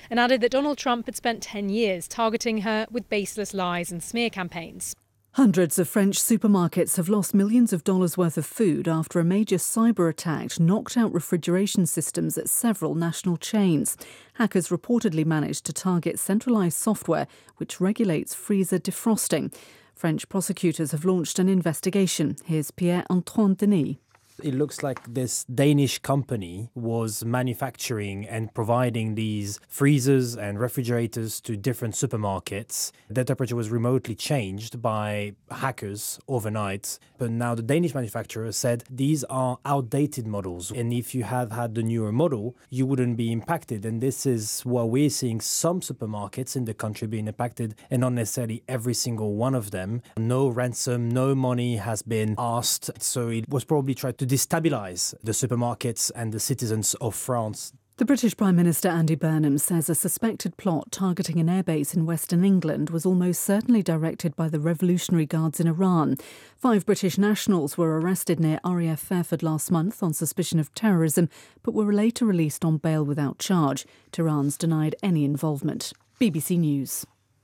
and added that Donald Trump had spent 10 years targeting her with baseless lies and smear campaigns. Hundreds of French supermarkets have lost millions of dollars worth of food after a major cyber attack knocked out refrigeration systems at several national chains. Hackers reportedly managed to target centralised software which regulates freezer defrosting. French prosecutors have launched an investigation. Here's Pierre-Antoine Denis. It looks like this Danish company was manufacturing and providing these freezers and refrigerators to different supermarkets. The temperature was remotely changed by hackers overnight. But now the Danish manufacturer said these are outdated models. And if you had had the newer model, you wouldn't be impacted. And this is what we're seeing some supermarkets in the country being impacted, and not necessarily every single one of them. No ransom, no money has been asked. So it was probably tried to destabilise the supermarkets and the citizens of France. The British Prime Minister Andy Burnham says a suspected plot targeting an airbase in Western England was almost certainly directed by the Revolutionary Guards in Iran. 5 British nationals were arrested near RAF Fairford last month on suspicion of terrorism, but were later released on bail without charge. Tehran's denied any involvement. BBC News.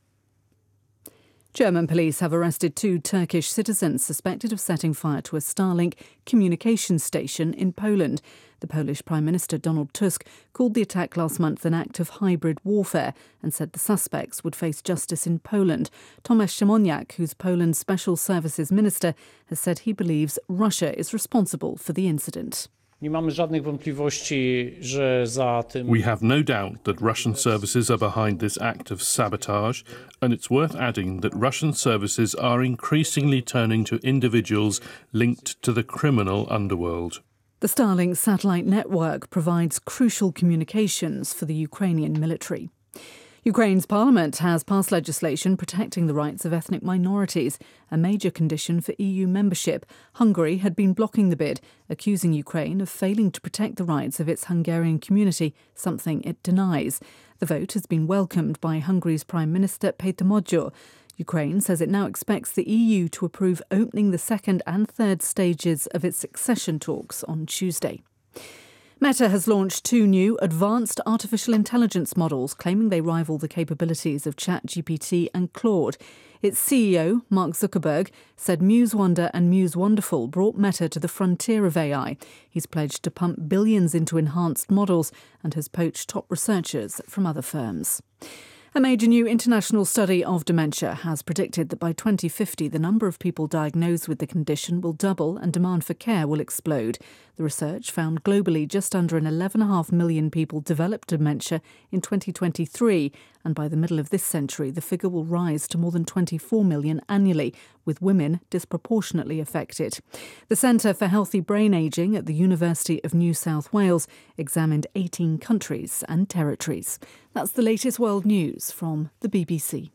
German police have arrested 2 Turkish citizens suspected of setting fire to a Starlink communications station in Poland. The Polish Prime Minister Donald Tusk called the attack last month an act of hybrid warfare and said the suspects would face justice in Poland. Tomasz Siemoniak, who's Poland's Special Services Minister, has said he believes Russia is responsible for the incident. We have no doubt that Russian services are behind this act of sabotage, and it's worth adding that Russian services are increasingly turning to individuals linked to the criminal underworld. The Starlink satellite network provides crucial communications for the Ukrainian military. Ukraine's parliament has passed legislation protecting the rights of ethnic minorities, a major condition for EU membership. Hungary had been blocking the bid, accusing Ukraine of failing to protect the rights of its Hungarian community, something it denies. The vote has been welcomed by Hungary's Prime Minister Péter Magyar. Ukraine says it now expects the EU to approve opening the second and third stages of its accession talks on Tuesday. Meta has launched 2 new advanced artificial intelligence models, claiming they rival the capabilities of ChatGPT and Claude. Its CEO, Mark Zuckerberg, said Muse Wonder and Muse Wonderful brought Meta to the frontier of AI. He's pledged to pump billions into enhanced models and has poached top researchers from other firms. A major new international study of dementia has predicted that by 2050 the number of people diagnosed with the condition will double and demand for care will explode. The research found globally just under 11.5 million people developed dementia in 2023, and by the middle of this century the figure will rise to more than 24 million annually, with women disproportionately affected. The Centre for Healthy Brain Ageing at the University of New South Wales examined 18 countries and territories. That's the latest world news from the BBC.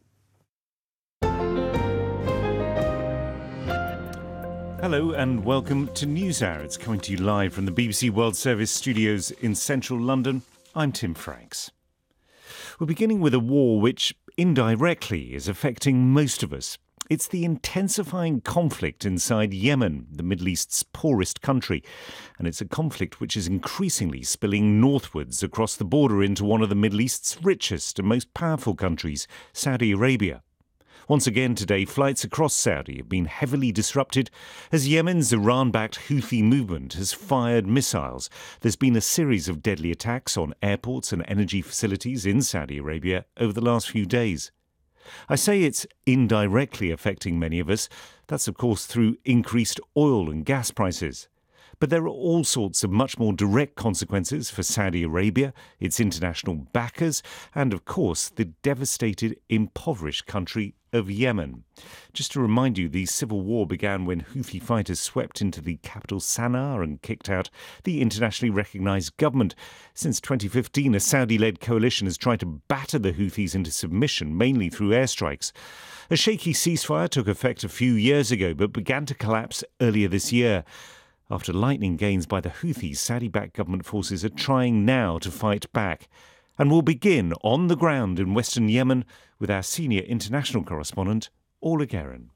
Hello and welcome to NewsHour. It's coming to you live from the BBC World Service studios in central London. I'm Tim Franks. We're beginning with a war which indirectly is affecting most of us. It's the intensifying conflict inside Yemen, the Middle East's poorest country. And it's a conflict which is increasingly spilling northwards across the border into one of the Middle East's richest and most powerful countries, Saudi Arabia. Once again today, flights across Saudi have been heavily disrupted as Yemen's Iran-backed Houthi movement has fired missiles. There's been a series of deadly attacks on airports and energy facilities in Saudi Arabia over the last few days. I say it's indirectly affecting many of us. That's, of course, through increased oil and gas prices. But there are all sorts of much more direct consequences for Saudi Arabia, its international backers, and, of course, the devastated, impoverished country of Yemen. Just to remind you, the civil war began when Houthi fighters swept into the capital Sana'a and kicked out the internationally recognised government. Since 2015, a Saudi-led coalition has tried to batter the Houthis into submission, mainly through airstrikes. A shaky ceasefire took effect a few years ago, but began to collapse earlier this year. After lightning gains by the Houthis, Saudi-backed government forces are trying now to fight back. And we'll begin on the ground in western Yemen with our senior international correspondent, Orla Guerin.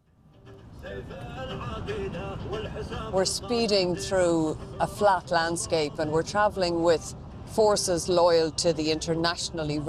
We're speeding through a flat landscape and we're travelling with forces loyal to the internationally